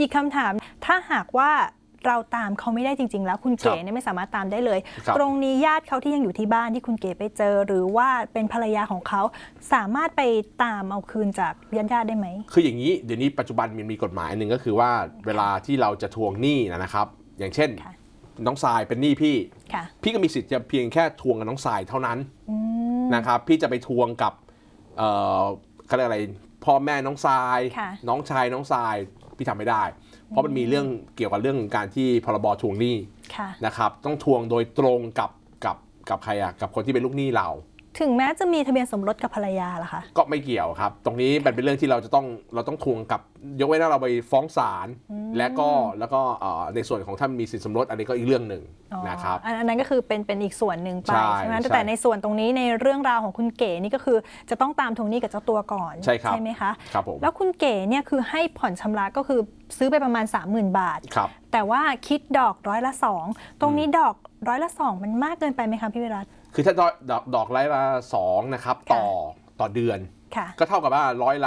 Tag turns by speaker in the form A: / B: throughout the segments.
A: อีกคำถามถ้าหากว่าเราตามเขาไม่ได้จริงๆแล้วคุณเก๋เนี่ยไม่สามารถตามได้เลยตรงนี้ญาติเขาที่ยังอยู่ที่บ้านที่คุณเก๋ไปเจอหรือว่าเป็นภรรยาของเขาสามารถไปตามเอาคืนจากญาติได้ไหม
B: คืออย่างนี้เดี๋ยวนี้ปัจจุบันมีกฎหมายหนึ่งก็คือว่าเวลาที่เราจะทวงหนี้นะครับอย่างเช่นน้องทรายเป็นหนี้พี่ก็มีสิทธิ์จะเพียงแค่ทวงกับน้องทรายเท่านั้นนะครับพี่จะไปทวงกับเขาเรียกอะไรพ่อแม่น้องทรายน้องชายน้องทรายพี่ทำไม่ได้เพราะมันมีเรื่องเกี่ยวกับเรื่องการที่พรบทวงหนี้นะครับต้องทวงโดยตรงกับใครอะกับคนที่เป็นลูกหนี้เรา
A: ถึงแม้จะมีทะเบียนสมรสกับภรรยาล่ะคะ
B: ก็ไม่เกี่ยวครับตรงนี้มันเป็นเรื่องที่เราต้องทวงกับยกเว้นว่าเราไปฟ้องศาลแล้วก็ในส่วนของถ้ามีสินสมรสอันนี้ก็อีกเรื่องหนึ่งนะครับ
A: อันนั้นก็คือเป็นอีกส่วนหนึ่งไปใช่ไหมแต่ในส่วนตรงนี้ในเรื่องราวของคุณเก๋นี่ก็คือจะต้องตามทวงหนี้กับเจ้าตัวก่อนใช่ไหมคะ
B: ครับผม
A: แล้วคุณเก๋เนี่ยคือให้ผ่อนชำระก็คือซื้อไปประมาณ 30,000 บาทแต่ว่าคิดดอก2%ตรงนี้ดอก2%มันมากเกินไปไหมคะพี่วิรัต
B: คือถ้าดอก2%นะครับต่อเดือนก็เท่ากับว่า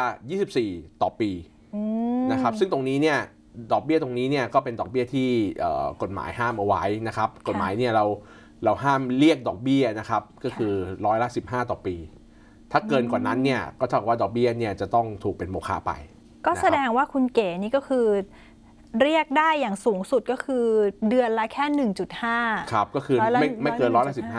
B: 24%ต่อปีนะครับซึ่งตรงนี้เนี่ยดอกเบี้ยตรงนี้เนี่ยก็เป็นดอกเบี้ยที่กฎหมายห้ามเอาไว้นะครับกฎหมายเนี่ยเราห้ามเรียกดอกเบี้ยนะครับก็คือ15%ต่อปีถ้าเกินกว่านั้นเนี่ยก็เท่ากับว่าดอกเบี้ยเนี่ยจะต้องถูกเป็นโมฆะไป
A: ก็แสดงว่าคุณเก๋นี่ก็คือเรียกได้อย่างสูงสุดก็คือเดือนละแค่ 1.5
B: ครับก็คือไม่เกิน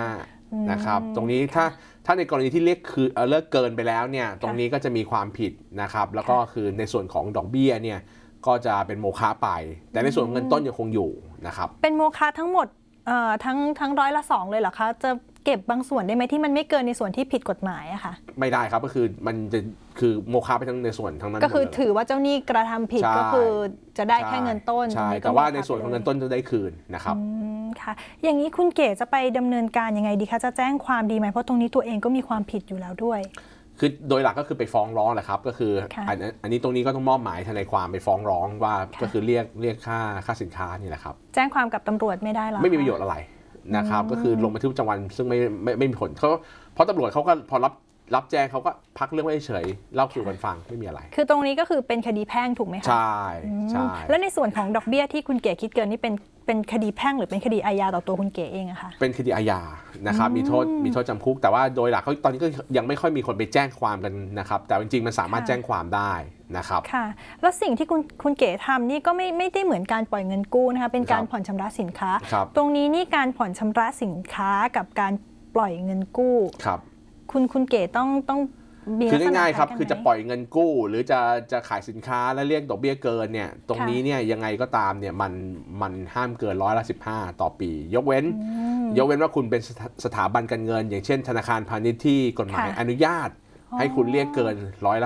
B: 15%นะครับตรงนี้ถ้าในกรณีที่เลิกเกินไปแล้วเนี่ยตรงนี้ก็จะมีความผิดนะครับแล้วก็คือในส่วนของดอกเบี้ยเนี่ยก็จะเป็นโมฆะไปแต่ในส่วนเงินต้นยังคงอยู่นะครับ
A: เป็นโมฆะทั้งหมดทั้ง2%เลยเหรอคะจะเก็บบางส่วนได้ไหมที่มันไม่เกินในส่วนที่ผิดกฎหมายอะค่ะ
B: ไม่ได้ครับก็คือมันจะคือโมฆะไปทั้งในส่วนทั้งนั้น
A: ก็คือถือว่าเจ้าหนี้กระทำผิดก็คือจะได้แค่เงินต้น
B: ใช่แต่ว่าในส่วนของเงินต้นจะได้คืนนะครับ
A: ค่ะอย่างนี้คุณเก๋จะไปดำเนินการยังไงดีคะจะแจ้งความดีไหมเพราะตรงนี้ตัวเองก็มีความผิดอยู่แล้วด้วย
B: คือโดยหลักก็คือไปฟ้องร้องแหละครับก็คืออันนี้ตรงนี้ก็ต้องมอบหมายทนายความไปฟ้องร้องว่าก็คือเรียกค่าสินค้านี่แหละครับ
A: แจ้งความกับตำรวจไม่ได้หรอ
B: ไม่มีประโยชน์อะไรนะครับก็คือลงบันทึกประจำวันซึ่งไม่มีผลเพราะตำรวจเขาก็พอรับแจ้งเขาก็พักเรื่องไว้เฉยเล่าสู่กันฟังไม่มีอะไร
A: คือตรงนี้ก็คือเป็นคดีแพ่งถูกไหมคะ
B: ใช่
A: แล้วในส่วนของดอกเบี้ยที่คุณเก๋คิดเกินนี่เป็นคดีแพ่งหรือเป็นคดีอาญาต่อตัวคุณเก๋เองอะคะ
B: เป็นคดีอาญานะครับมีโทษจำคุกแต่ว่าโดยหลักเขาตอนนี้ก็ยังไม่ค่อยมีคนไปแจ้งความกันนะครับแต่จริงๆมันสามารถแจ้งความได้นะครับ
A: ค่ะแล้วสิ่งที่คุณเก๋ทำนี่ก็ไม่ได้เหมือนการปล่อยเงินกู้นะคะเป็นการผ่อนชำระสินค้าตรงนี้นี่การผ่อนชำระสินค้ากับการปล่อยเงินกู้คุณเก๋ต้อง
B: คือง่ายๆครับคือจะปล่อยเงินกู้หรือจะขายสินค้าและเรียกดอกเบี้ยเกินเนี่ยตรงนี้เนี่ยยังไงก็ตามเนี่ยมันห้ามเกิน15%ต่อปียกเว้นว่าคุณเป็นสถาบันการเงินอย่างเช่นธนาคารพาณิชย์ที่กฎหมายอนุญาตให้คุณเรียกเกิน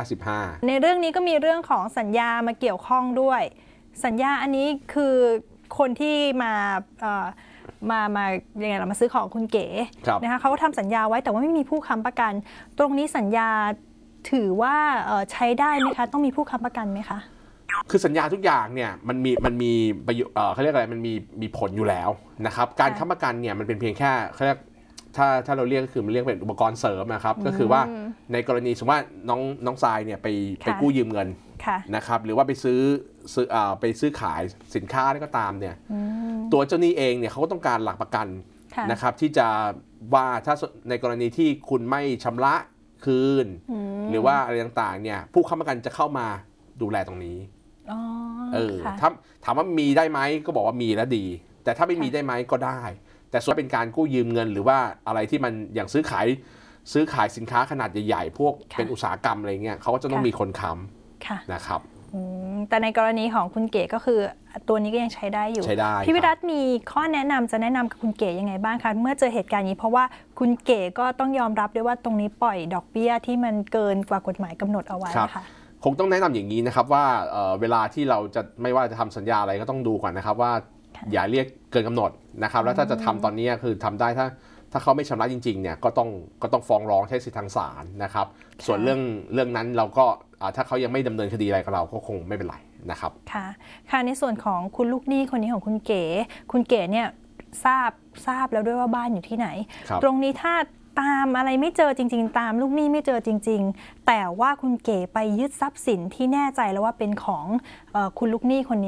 B: 15%
A: ในเรื่องนี้ก็มีเรื่องของสัญญามาเกี่ยวข้องด้วยสัญญาอันนี้คือคนที่มายังไงล่ะมาซื้อของคุณเก๋นะคะเขาทำสัญญาไว้แต่ว่าไม่มีผู้ค้ำประกันตรงนี้สัญญาถือว่าใช้ได้ไหมคะต้องมีผู้ค้ำประกันไหมคะ
B: คือสัญญาทุกอย่างเนี่ยมันมีเขาเรียกอะไรมันมีผลอยู่แล้วนะครับการค้ำประกันเนี่ยมันเป็นเพียงแค่เขาเรียกถ้าเราเรียกก็คือมันเรียกเป็นอุปกรณ์เสริมนะครับก็คือว่าในกรณีสมมติว่าน้องทรายเนี่ยไปกู้ยืมเงินนะครับหรือว่าไปซื้อขายสินค้าอะไรก็ตามเนี่ยตัวเจ้าหนี้เองเนี่ยเขาก็ต้องการหลักประกันนะครับที่จะว่าถ้าในกรณีที่คุณไม่ชำระคืนหรือว่าอะไรต่างๆเนี่ยผู้ค้ำประกันจะเข้ามาดูแลตรงนี้ถามว่ามีได้ไหมก็บอกว่ามีแล้วดีแต่ถ้าไม่มีได้ไหมก็ได้แต่ส่วนเป็นการกู้ยืมเงินหรือว่าอะไรที่มันอย่างซื้อขายสินค้าขนาดใหญ่ๆพวกเป็นอุตสาหกรรมอะไรเงี้ยเขาก็จะต้องมีคนค้ำนะครับ
A: แต่ในกรณีของคุณเก๋ก็คือตัวนี้ก็ยังใช้ได้อยู่พี่วิรัตมีข้อแนะนำจะแนะนำกับคุณเก๋ยังไงบ้างคะเมื่อเจอเหตุการณ์นี้เพราะว่าคุณเก๋ก็ต้องยอมรับด้วยว่าตรงนี้ปล่อยดอกเบี้ยที่มันเกินกว่ากฎหมายกำหนดเอาไว้ค่ะ
B: คงต้องแนะนำอย่างนี้นะครับว่าเวลาที่เราจะไม่ว่าจะทำสัญญาอะไรก็ต้องดูก่อนนะครับว่าอย่าเรียกเกินกำหนดนะครับแล้วถ้าจะทำตอนนี้คือทำได้ถ้าเขาไม่ชำระจริงๆเนี่ยก็ต้องฟ้องร้องใช้สิทธิทางศาลนะครับส่วนเรื่องนั้นเราก็ถ้าเขายังไม่ดำเนินคดีอะไรกับเราก็คงไม่เป็นไรนะครับ
A: ค่ะในส่วนของคุณลูกหนี้คนนี้ของคุณเก๋เนี่ยทราบแล้วด้วยว่าบ้านอยู่ที่ไหนตรงนี้ถ้าตามอะไรไม่เจอจริงๆตามลูกหนี้ไม่เจอจริงๆแต่ว่าคุณเก๋ไปยึดทรัพย์สินที่แน่ใจแล้วว่าเป็นของคุณลูกหนี้คนนี้